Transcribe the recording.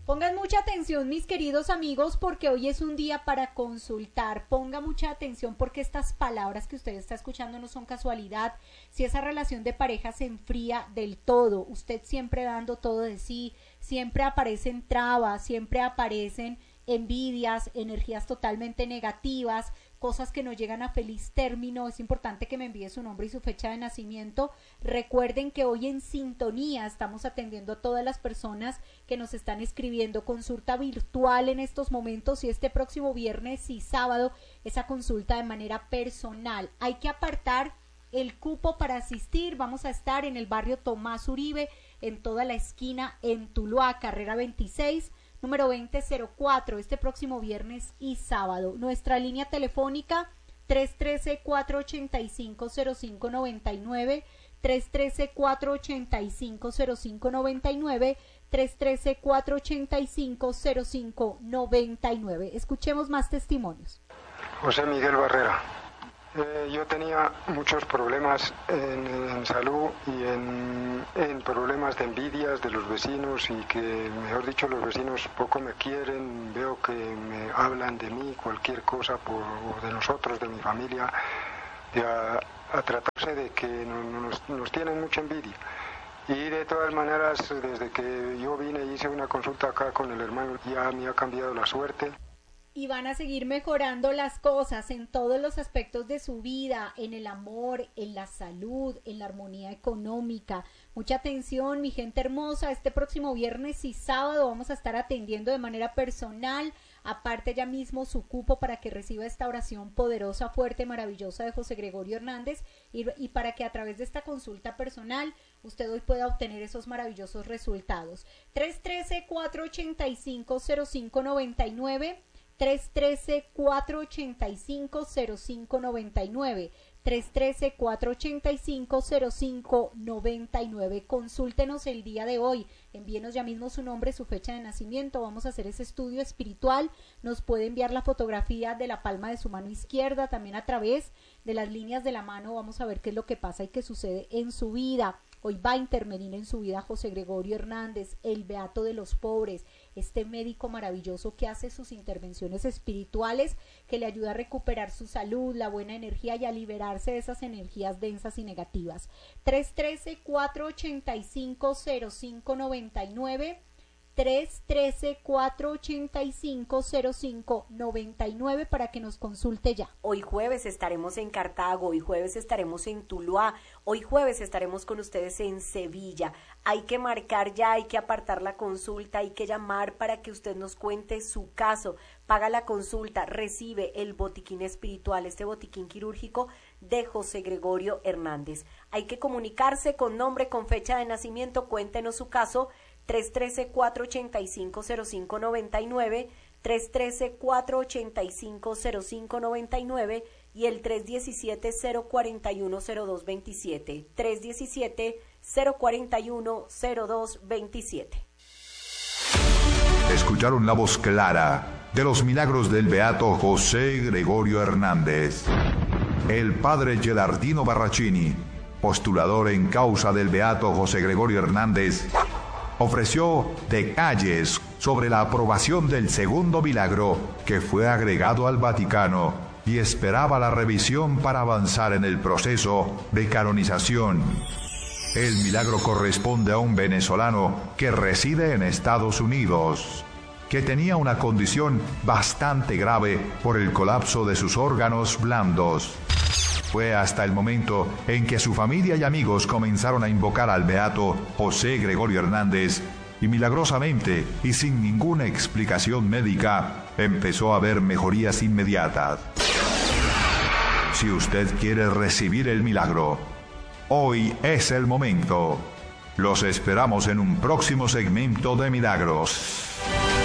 Pongan mucha atención, mis queridos amigos, porque hoy es un día para consultar. Ponga mucha atención porque estas palabras que usted está escuchando no son casualidad. Si esa relación de pareja se enfría del todo, usted siempre dando todo de sí, siempre aparecen trabas, siempre aparecen envidias, energías totalmente negativas, cosas que no llegan a feliz término. Es importante que me envíe su nombre y su fecha de nacimiento. Recuerden que hoy en sintonía estamos atendiendo a todas las personas que nos están escribiendo. Consulta virtual en estos momentos y este próximo viernes y sábado esa consulta de manera personal. Hay que apartar el cupo para asistir. Vamos a estar en el barrio Tomás Uribe, en toda la esquina, en Tuluá, carrera 26, número 2004, este próximo viernes y sábado. Nuestra línea telefónica 313-485-0599, 313-485-0599, 313-485-0599. Escuchemos más testimonios. José Miguel Barrera. Yo tenía muchos problemas en salud y en problemas de envidias de los vecinos, y que, mejor dicho, los vecinos poco me quieren. Veo que me hablan de mí, cualquier cosa, o de nosotros, de mi familia, a tratarse de que nos tienen mucha envidia. Y de todas maneras, desde que yo vine y hice una consulta acá con el hermano, ya me ha cambiado la suerte. Y van a seguir mejorando las cosas en todos los aspectos de su vida, en el amor, en la salud, en la armonía económica. Mucha atención, mi gente hermosa, este próximo viernes y sábado vamos a estar atendiendo de manera personal. Aparte ya mismo su cupo para que reciba esta oración poderosa, fuerte, maravillosa de José Gregorio Hernández, y para que a través de esta consulta personal usted hoy pueda obtener esos maravillosos resultados. 313-485-0599, 313-485-0599, 313-485-0599. Consúltenos el día de hoy, envíenos ya mismo su nombre, su fecha de nacimiento. Vamos a hacer ese estudio espiritual. Nos puede enviar la fotografía de la palma de su mano izquierda, también a través de las líneas de la mano. Vamos a ver qué es lo que pasa y qué sucede en su vida. Hoy va a intervenir en su vida José Gregorio Hernández, el beato de los pobres, este médico maravilloso que hace sus intervenciones espirituales, que le ayuda a recuperar su salud, la buena energía y a liberarse de esas energías densas y negativas. 313-485-0599, 313-485-0599 para que nos consulte ya. Hoy jueves estaremos en Cartago, hoy jueves estaremos en Tuluá, hoy jueves estaremos con ustedes en Sevilla. Hay que marcar ya, hay que apartar la consulta, hay que llamar para que usted nos cuente su caso. Paga la consulta, recibe el botiquín espiritual, este botiquín quirúrgico de José Gregorio Hernández. Hay que comunicarse con nombre, con fecha de nacimiento, cuéntenos su caso. 313-485-0599, 313-485-0599 y el 317-041-0227, 317-041-0227. Escucharon la voz clara de los milagros del beato José Gregorio Hernández. El padre Gelardino Barracini, postulador en causa del beato José Gregorio Hernández, ofreció detalles sobre la aprobación del segundo milagro que fue agregado al Vaticano y esperaba la revisión para avanzar en el proceso de canonización. El milagro corresponde a un venezolano que reside en Estados Unidos, que tenía una condición bastante grave por el colapso de sus órganos blandos. Fue hasta el momento en que su familia y amigos comenzaron a invocar al beato José Gregorio Hernández y milagrosamente y sin ninguna explicación médica empezó a haber mejorías inmediatas. Si usted quiere recibir el milagro, hoy es el momento. Los esperamos en un próximo segmento de Milagros.